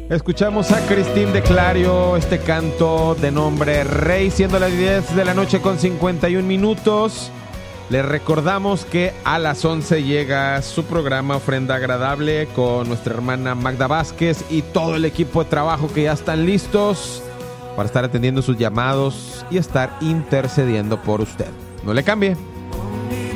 Escuchamos a Cristín de Clario, este canto de nombre Rey, siendo las 10 de la noche con 51 minutos. Les recordamos que a las 11 llega su programa Ofrenda Agradable con nuestra hermana Magda Vázquez y todo el equipo de trabajo que ya están listos para estar atendiendo sus llamados y estar intercediendo por usted. No le cambie.